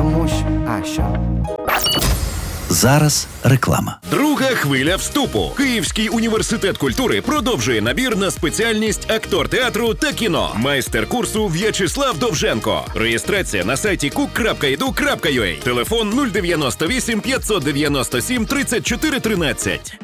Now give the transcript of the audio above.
Тому що. Зараз реклама. Друга хвиля вступу. Київський університет культури продовжує набір на спеціальність актор театру та кіно. Майстер курсу В'ячеслав Довженко. Реєстрація на сайті cook.edu.ua. Телефон 098 597 34 13.